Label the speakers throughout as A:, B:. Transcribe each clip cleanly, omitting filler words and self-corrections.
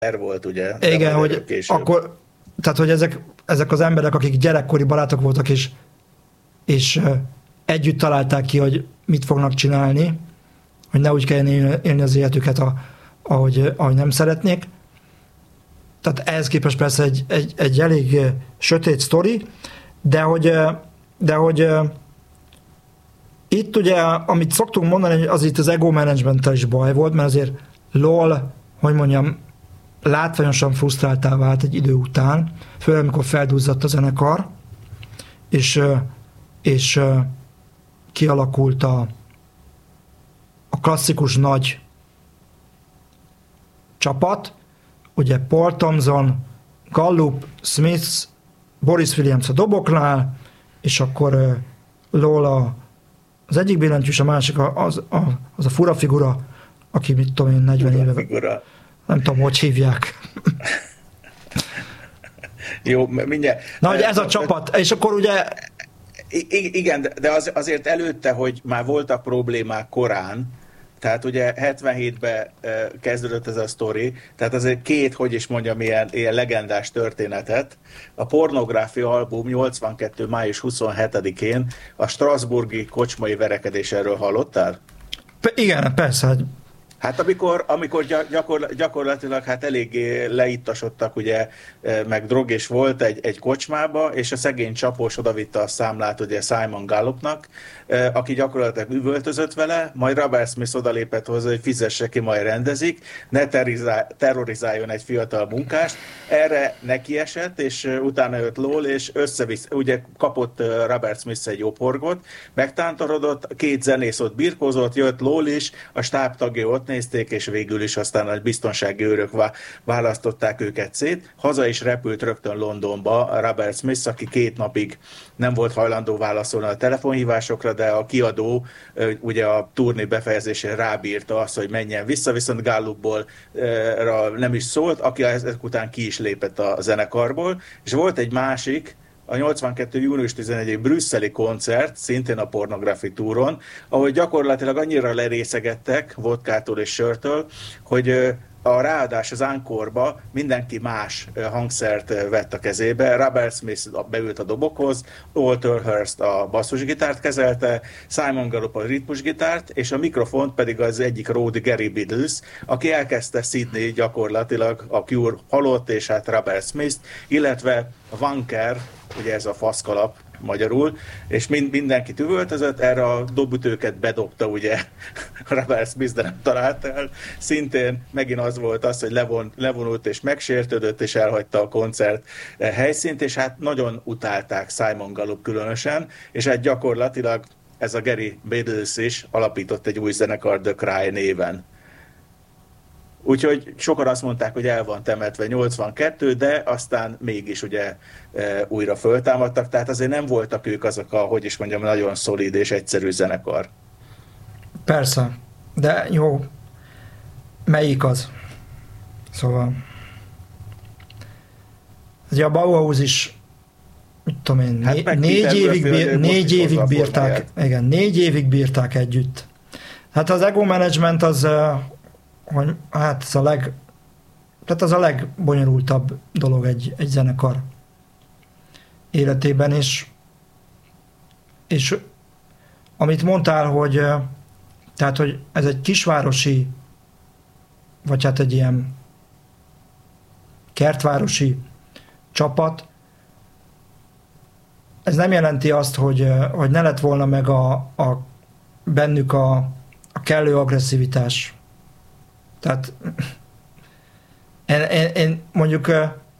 A: volt, ugye?
B: Igen, hogy később. Akkor, tehát, hogy ezek az emberek, akik gyerekkori barátok voltak, és együtt találták ki, hogy mit fognak csinálni, hogy ne úgy kelljen élni az életüket, ahogy nem szeretnék. Tehát ehhez képest persze egy elég sötét sztori, de hogy itt ugye, amit szoktunk mondani, az itt az ego managementtel is baj volt, mert azért LOL, hogy mondjam, látványosan frusztráltá vált egy idő után, főleg amikor felduzzadt a zenekar, és kialakult a klasszikus nagy csapat, ugye Paul Thompson, Gallup, Smith, Boris Williams a doboknál, és akkor Lola az egyik billentyűs, a másik az a fura figura, aki mit tudom én 40 éve. Figura. Nem tudom, hogy hívják.
A: Jó, mindjárt.
B: Na, hogy ez a csapat, és akkor ugye...
A: Igen, de azért előtte, hogy már voltak problémák korán, tehát ugye 77-ben kezdődött ez a sztori, tehát azért hogy is mondjam, ilyen legendás történetet. A Pornográfia album 82. május 27-én a strasbourgi kocsmai verekedésről hallottál?
B: Igen, persze.
A: Hát amikor gyakorlatilag hát eléggé leittasodtak, ugye, meg drog is volt egy kocsmába, és a szegény csapós odavitte a számlát ugye Simon Gallupnak, aki gyakorlatilag üvöltözött vele, majd Robert Smith odalépett hozzá, hogy fizesse ki, majd rendezik, ne terrorizáljon egy fiatal munkást. Erre nekiesett, és utána jött Lowell, és ugye kapott Robert Smith egy jobb horgot, megtántorodott, két zenész ott birkózott, jött Lowell is, a stábtagja ott nézték, és végül is aztán a biztonsági őrök választották őket szét. Haza is repült rögtön Londonba Robert Smith, aki 2 napig nem volt hajlandó válaszolni a telefonhívásokra, de a kiadó ugye a turné befejezésén rábírta azt, hogy menjen vissza, viszont Gallupból nem is szólt, aki ezek után ki is lépett a zenekarból, és volt egy másik, a 82. június 11. brüsszeli koncert, szintén a Pornography túron, ahol gyakorlatilag annyira lerészegettek vodkától és sörtől, hogy a ráadás az Encore-ba mindenki más hangszert vett a kezébe. Robert Smith beült a dobokhoz, Walter Hurst a basszusgitárt kezelte, Simon Gallup a ritmusgitárt, és a mikrofont pedig az egyik ródi Gary Biddles, aki elkezdte szidni gyakorlatilag a Cure halott, és hát Robert Smith, illetve a Vanker, ugye ez a faszkalap magyarul, és mindenki üvöltözött, erre a dobütőket bedobta ugye Robert Smith, de nem talált el. Szintén megint az volt az, hogy levonult és megsértődött, és elhagyta a koncert helyszínt, és hát nagyon utálták Simon Gallup különösen, és hát gyakorlatilag ez a Gary Biddles is alapított egy új zenekar, The Cry néven. Úgyhogy sokan azt mondták, hogy el van temetve 82, de aztán mégis ugye újra föltámadtak, tehát azért nem voltak ők azok hogy is mondjam, nagyon szolid és egyszerű zenekar.
B: Persze, de jó, melyik az? Szóval ugye a Bauhaus is, mit tudom én, hát 4 évig bírták, igen, 4 évig bírták együtt. Hát az ego management az hogy hát az a legbonyolultabb dolog egy zenekar életében, és amit mondtál, hogy ez egy kisvárosi, vagy hát egy ilyen kertvárosi csapat, ez nem jelenti azt, hogy ne lett volna meg bennük a kellő agresszivitás. Tehát én mondjuk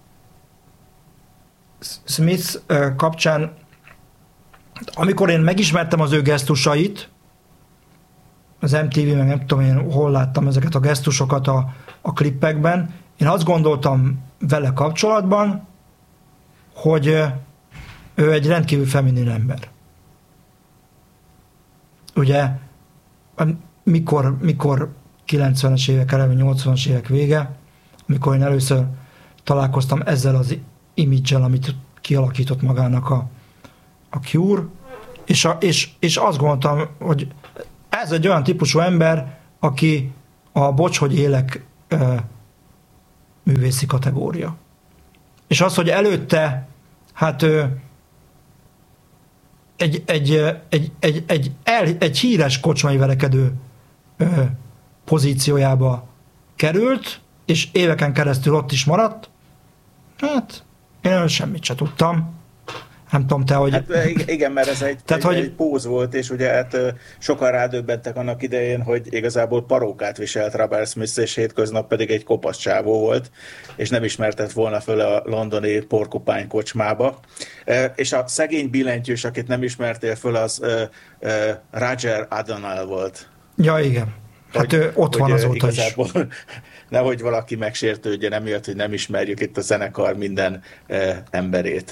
B: Smith kapcsán, amikor én megismertem az ő gesztusait, az MTV, meg nem tudom én, hol láttam ezeket a gesztusokat a klippekben, én azt gondoltam vele kapcsolatban, hogy ő egy rendkívül feminin ember. Ugye, mikor 90-es évek elején, 80-as évek vége, amikor én először találkoztam ezzel az image-el, amit kialakított magának a Cure, és azt gondoltam, hogy ez egy olyan típusú ember, aki a bocs, hogy élek művészi kategória. És az, hogy előtte hát egy híres kocsmai verekedő pozíciójába került, és éveken keresztül ott is maradt, hát én semmit se tudtam. Nem tudom te, hogy...
A: Hát igen, mert ez egy póz volt, és ugye hát sokan rádöbbentek annak idején, hogy igazából parókát viselt Robert Smith, és hétköznap pedig egy kopasz csávó volt, és nem ismertett volna föl a londoni Porcupine kocsmába. És a szegény billentyűs, akit nem ismertél föl, az Roger O'Donnell volt.
B: Ja, igen. Hát ő ott van azóta is.
A: Nehogy valaki megsértődjön emiatt, hogy nem ismerjük itt a zenekar minden emberét.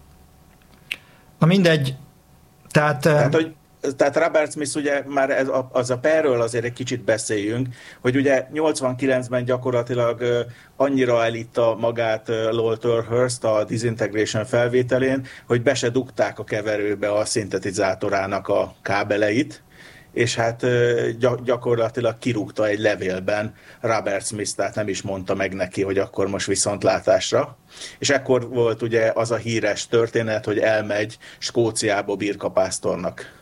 B: Na mindegy,
A: tehát Robert Smith, ugye már az a perről azért egy kicsit beszéljünk, hogy ugye 89-ben gyakorlatilag annyira elitta magát Lowell Tolhurst a Disintegration felvételén, hogy be se dugták a keverőbe a szintetizátorának a kábeleit, és hát gyakorlatilag kirúgta egy levélben Robert Smith, tehát nem is mondta meg neki, hogy akkor most viszontlátásra. És ekkor volt ugye az a híres történet, hogy elmegy Skóciába birkapásztornak.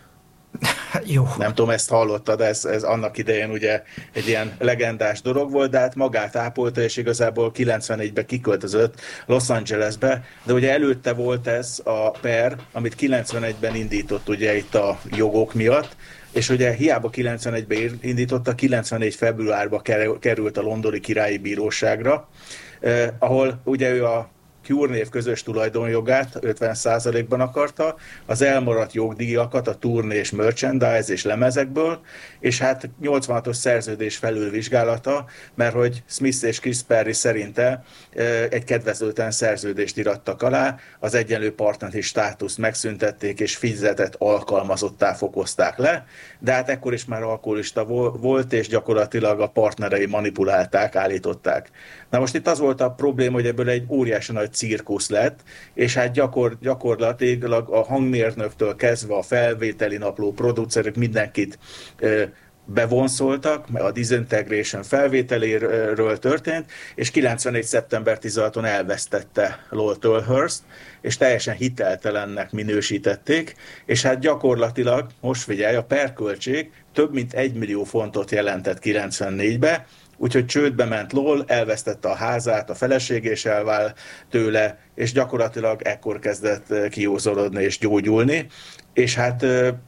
B: Jó.
A: Nem tudom, ezt hallottad, ez annak idején ugye egy ilyen legendás dolog volt, de hát magát ápolta, és igazából 94-ben kiköltözött Los Angelesbe, de ugye előtte volt ez a per, amit 91-ben indított ugye itt a jogok miatt, és ugye hiába 91-ben indította, 94 februárba került a londoni királyi bíróságra, ahol ugye ő a Cure név közös tulajdonjogát 50%-ban akarta, az elmaradt jogdíjakat a turnés merchandise és lemezekből, és hát 86-os szerződés felülvizsgálata, mert hogy Smith és Chris Perry szerinte egy kedvezőtlen szerződést irattak alá, az egyenlő partneri státuszt megszüntették, és fizetett alkalmazottá fokozták le, de hát ekkor is már alkoholista volt, és gyakorlatilag a partnerei manipulálták, állították. Na most itt az volt a probléma, hogy ebből egy óriási nagy cirkusz lett, és hát gyakorlatilag a hangmérnöktől kezdve a felvételi napló producerek mindenkit bevonszoltak, a Disintegration felvételéről történt, és 94. szeptember 16-on elvesztette Lowell Tolhurst, és teljesen hiteltelennek minősítették, és hát gyakorlatilag, most figyelj, a perköltség több mint 1 millió fontot jelentett 94-be, úgyhogy csődbe ment Lowell, elvesztette a házát, a feleség is elvál tőle, és gyakorlatilag ekkor kezdett kiózolodni és gyógyulni, és hát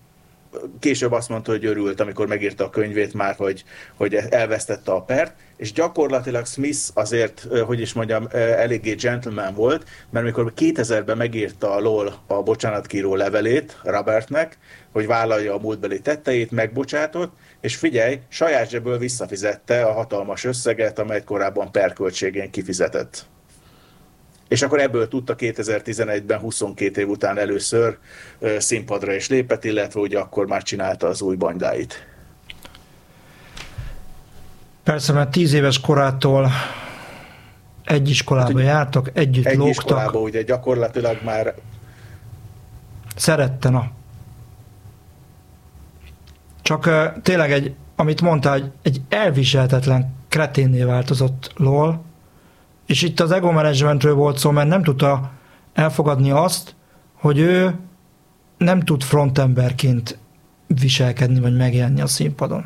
A: később azt mondta, hogy örült, amikor megírta a könyvét már, hogy elvesztette a pert, és gyakorlatilag Smith azért, hogy is mondjam, eléggé gentleman volt, mert amikor 2000-ben megírta Lowell a bocsánatkérő levelét Robertnek, hogy vállalja a múltbeli tetteit, megbocsátott, és figyelj, saját zsebből visszafizette a hatalmas összeget, amelyet korábban perköltségén kifizetett. És akkor ebből tudta 2011-ben, 22 év után először színpadra is lépett, illetve ugye akkor már csinálta az új bandáit.
B: Persze, mert 10 éves korától egy iskolába jártak, együtt lógtak. Egy iskolába,
A: ugye gyakorlatilag már...
B: Szerette, na. Csak tényleg amit mondtál, egy elviselhetetlen kreténné változott Lowell, és itt az ego managementről volt szó, mert nem tudta elfogadni azt, hogy ő nem tud frontemberként viselkedni, vagy megjelenni a színpadon.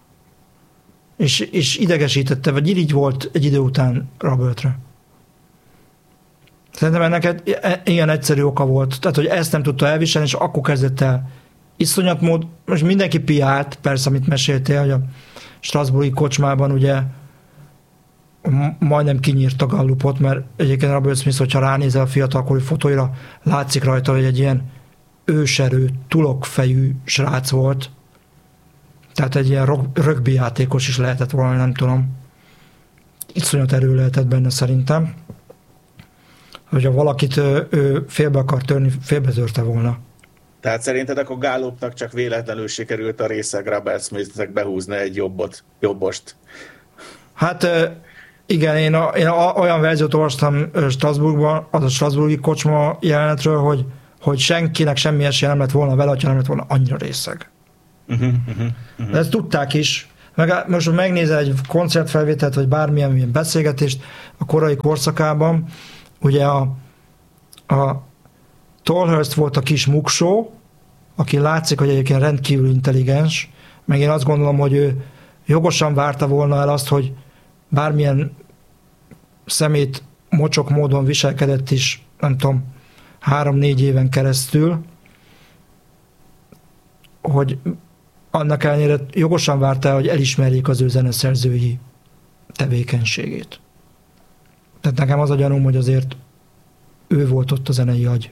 B: És idegesítette, vagy irigy volt egy idő után Robertre. Szerintem ennek ilyen egyszerű oka volt. Tehát, hogy ezt nem tudta elviselni, és akkor kezdett el iszonyat mód. Most mindenki piált, persze, amit meséltél, hogy a Strasbourgi kocsmában ugye majdnem kinyírta Gallupot, mert egyébként Robert Smith, hogyha ránézel a fiatalkori fotóira, látszik rajta, hogy egy ilyen őserő, tulokfejű srác volt. Tehát egy ilyen rögbi játékos is lehetett volna, nem tudom. Iszonyat erő lehetett benne szerintem. Hogyha valakit ő félbe akar törni, félbetörte volna.
A: Tehát szerinted akkor Gallupnak csak véletlenül sikerült a részeg Robert Smithnek behúzni egy jobbost?
B: Hát igen, én olyan verziót olvastam Strasbourgban, az a Strasbourgi kocsma jelenetről, hogy senkinek semmi esélye nem lett volna vele, ha nem lett volna annyira részeg. De ezt tudták is. Most megnézel egy koncertfelvételt, vagy bármilyen beszélgetést a korai korszakában, ugye a Tolhurst volt a kis muksó, aki látszik, hogy egyébként rendkívül intelligens, meg én azt gondolom, hogy ő jogosan várta volna el azt, hogy bármilyen szemét mocsok módon viselkedett is, nem tudom, 3-4 éven keresztül, hogy annak ellenére jogosan várta, hogy elismerjék az ő zeneszerzői tevékenységét. Tehát nekem az a gyanúm, hogy azért ő volt ott a zenei agy.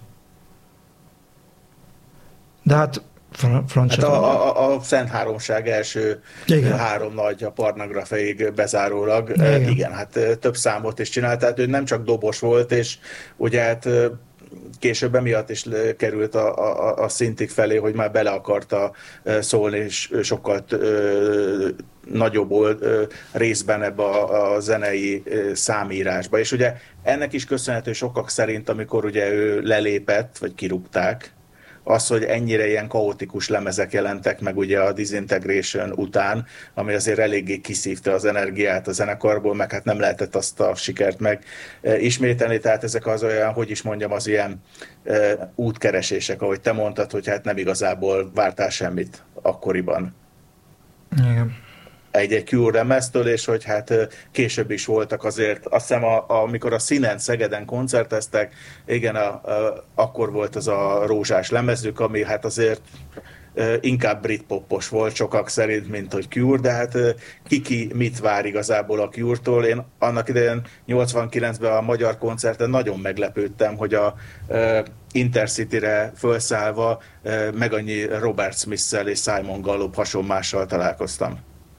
B: De hát
A: a Szent Háromság első három nagy, a Parnagrafeig bezárólag. Igen, hát több számot is csinált, tehát ő nem csak dobos volt, és ugye hát később emiatt is került a szintig felé, hogy már bele akarta szólni, és sokkal nagyobb részben ebbe a zenei számírásba. És ugye ennek is köszönhető sokak szerint, amikor ugye ő lelépett, vagy kirúgták, az, hogy ennyire ilyen kaotikus lemezek jelentek meg ugye a Disintegration után, ami azért eléggé kiszívta az energiát a zenekarból, meg hát nem lehetett azt a sikert meg ismételni, tehát ezek az olyan, hogy is mondjam, az ilyen útkeresések, ahogy te mondtad, hogy hát nem igazából vártál semmit akkoriban.
B: Igen.
A: Egy Cure lemeztől, és hogy hát később is voltak azért, azt hiszem amikor a Színen, Szegeden koncerteztek, igen, akkor volt az a rózsás lemezük, ami hát azért inkább britpopos volt sokak szerint, mint hogy Cure, de hát ki mit vár igazából a Cure-tól. Én annak idején 89-ben a magyar koncerten nagyon meglepődtem, hogy a Intercity-re felszállva meg annyi Robert Smith-szel és Simon Gallup hasonmással találkoztam.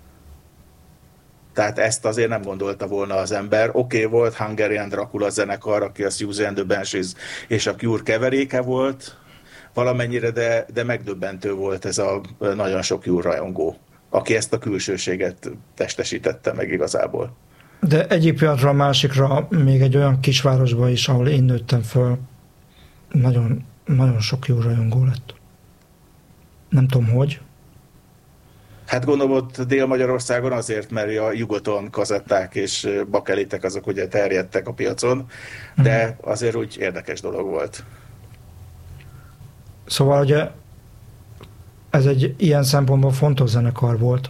A: Tehát ezt azért nem gondolta volna az ember. Oké, volt Hungarian Dracula zenekar, aki a Siouxsie and the Banshees és a Cure keveréke volt valamennyire, de megdöbbentő volt ez a nagyon sok Cure rajongó, aki ezt a külsőséget testesítette meg igazából.
B: De egyik pillanatra a másikra még egy olyan kisvárosban is, ahol én nőttem föl, nagyon, nagyon sok Cure rajongó lett. Nem tudom, hogy.
A: Hát gondolom ott Dél-Magyarországon azért, mert a Jugoton kazetták és bakelitek azok ugye terjedtek a piacon, de azért úgy érdekes dolog volt.
B: Szóval ugye ez egy ilyen szempontból fontos zenekar volt.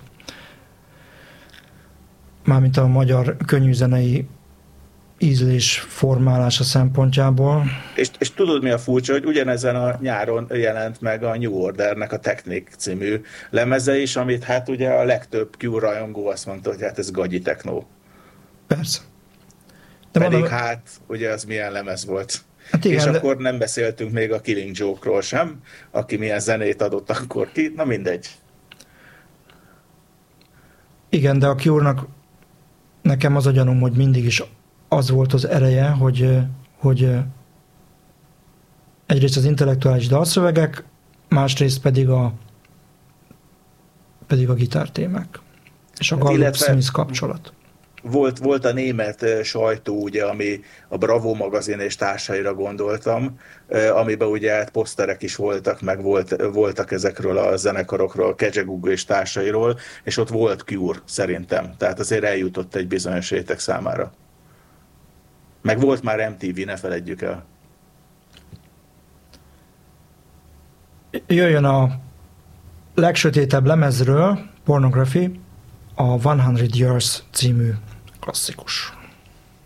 B: Mármint a magyar könnyűzenei ízlés formálása szempontjából.
A: És tudod mi a furcsa, hogy ugyanezen a nyáron jelent meg a New Ordernek a Technic című lemeze is, amit hát ugye a legtöbb Cure rajongó azt mondta, hogy hát ez gagyi techno.
B: Persze.
A: De pedig mondom, hát ugye az milyen lemez volt. Hát igen, és akkor nem beszéltünk még a Killing Joke-ról sem, aki milyen zenét adott akkor ki, na mindegy.
B: Igen, de a Cure-nak nekem az a gyanúm, hogy mindig is az volt az ereje, hogy egyrészt az intellektuális dalszövegek, másrészt pedig a gitártémák. És a Gallup-Smith kapcsolat.
A: Volt a német sajtó, ugye, ami a Bravo magazin és társaira gondoltam, amiben ugye poszterek is voltak, meg voltak ezekről a zenekarokról, Kedzsegug és társairól, és ott volt Cure szerintem. Tehát azért eljutott egy bizonyos réteg számára. Meg volt már MTV, ne feledjük el.
B: Jöjjön a legsötétebb lemezről, Pornography, a 100 Years című klasszikus.